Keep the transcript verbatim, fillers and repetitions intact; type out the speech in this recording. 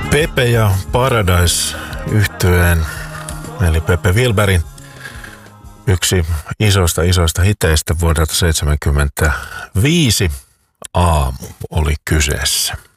Pepe ja Paradise -yhtyeen, eli Pepe Wilberin yksi isoista isoista hiteistä vuodelta seitsemänkymmentäviisi, Aamu oli kyseessä.